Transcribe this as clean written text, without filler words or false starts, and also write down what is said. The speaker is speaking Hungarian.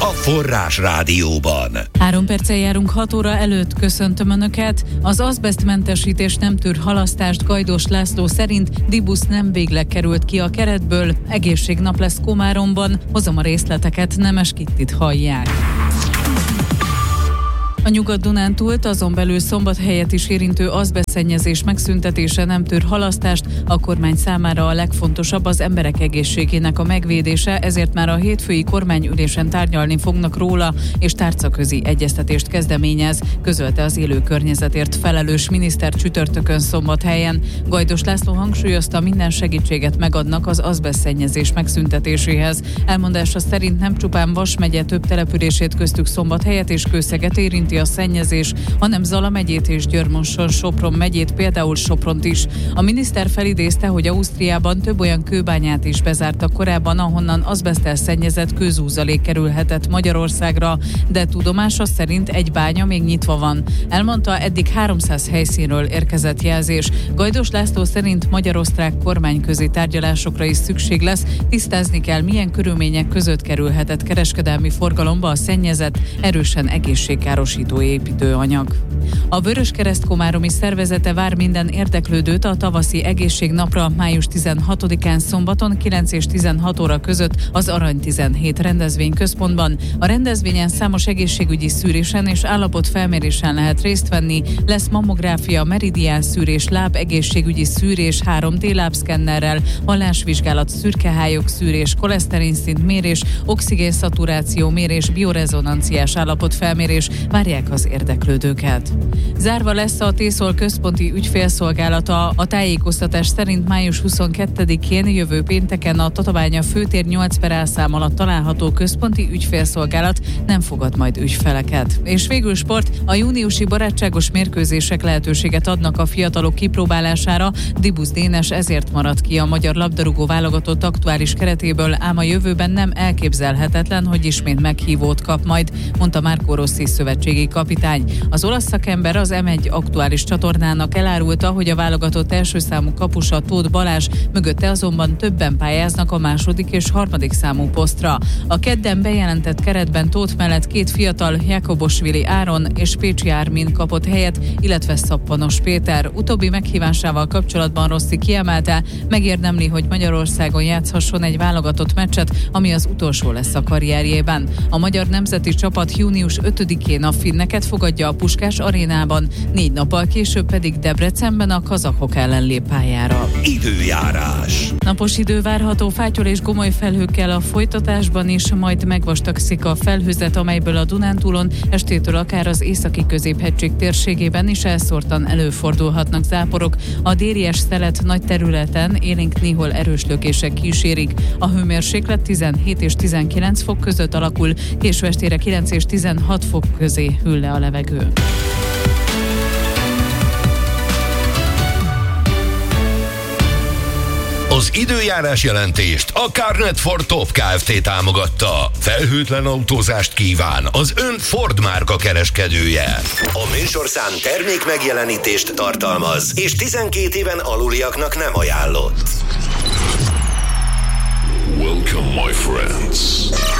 a Forrás Rádióban. 3 perccel járunk 6 óra előtt, köszöntöm Önöket. Az azbesztmentesítés nem tűr halasztást. Gajdós László szerint Dibusz nem végleg került ki a keretből, egészségnap lesz Komáromban, hozom a részleteket, Nemes Kittit hallják. A Nyugat-Dunántúlt, azon belül Szombathelyet is érintő azbesztszennyezés megszüntetése nem tűr halasztást. A kormány számára a legfontosabb az emberek egészségének a megvédése, ezért már a hétfői kormányülésen tárgyalni fognak róla, és tárcaközi egyeztetést kezdeményez, közölte az élő környezetért felelős miniszter csütörtökön Szombathelyen. Gajdós László hangsúlyozta, minden segítséget megadnak az azbesztszennyezés megszüntetéséhez. Elmondása szerint nem csupán Vas megye több települését, köztük Szombathelyet és Kőszeget érinti a szennyezés, hanem Zala megyét és Győr-Moson, Sopron megyét, például Sopront is. A miniszter felidézte, hogy Ausztriában több olyan kőbányát is bezártak korábban, ahonnan azbeszttel szennyezett kőzúzalék kerülhetett Magyarországra, de tudomása szerint egy bánya még nyitva van. Elmondta, eddig 300 helyszínről érkezett jelzés. Gajdós László szerint magyar-osztrák kormányközi tárgyalásokra is szükség lesz, tisztázni kell, milyen körülmények között kerülhetett kereskedelmi forgalomba a szennyezett, erősen egészségkáros építőanyag. A Vöröskereszt komáromi szervezete vár minden érdeklődőt a tavaszi egészségnapra május 16-án szombaton 9 és 16 óra között az Arany 17 rendezvényközpontban. A rendezvényen számos egészségügyi szűrésen és állapotfelmérésen lehet részt venni, lesz mammográfia, meridián szűrés, lábegészségügyi szűrés 3D lábszkennerrel, hallásvizsgálat, szürkehályok szűrés, koleszterinszint mérés, oxigénszaturáció mérés, biorezonanciás állapotfelmérés, várják az érdeklődőket. Zárva lesz a Tészol központi ügyfélszolgálata. A tájékoztatás szerint május 22-én jövő pénteken a Tatabánya főtér 8/A szám alatt található központi ügyfélszolgálat nem fogad majd ügyfeleket. És végül sport, a júniusi barátságos mérkőzések lehetőséget adnak a fiatalok kipróbálására. Dibusz Dénes ezért maradt ki a magyar labdarúgó válogatott aktuális keretéből, ám a jövőben nem elképzelhetetlen, hogy ismét meghívót kap majd, mondta Marco Rossi szövetségi kapitány. Az olasz szakember az M1 aktuális csatornának elárulta, hogy a válogatott első számú kapusa Tóth Balázs, mögötte azonban többen pályáznak a második és harmadik számú posztra. A kedden bejelentett keretben Tóth mellett 2 fiatal, Jakobosvili Áron és Pécsi Ármin kapott helyet, illetve Szappanos Péter. Utóbbi meghívásával kapcsolatban Rossi kiemelte, megérdemli, hogy Magyarországon játszhasson egy válogatott meccset, ami az utolsó lesz a karrierjében. A magyar nemzeti csapat június 5-én a finneket fogadja a Puskás arénában, 4 nappal később pedig Debrecenben a kazahok ellen lép pályára. Időjárás. Napos idő várható, fátyol és gomoly felhőkkel a folytatásban is, majd megvastagszik a felhőzet, amelyből a Dunántúlon estétől akár az északi középhegység térségében is elszórtan előfordulhatnak záporok. A délies szelet nagy területen élénk néhol erős lökések kísérik. A hőmérséklet 17 és 19 fok között alakul, késő estére 9 és 16 fok közé hűl le a levegő. Az időjárás jelentést a Carnet Ford Top Kft. Támogatta. Felhőtlen autózást kíván az ön Ford márka kereskedője. A műsorszám termék megjelenítést tartalmaz, és 12 éven aluliaknak nem ajánlott. Welcome, my friends.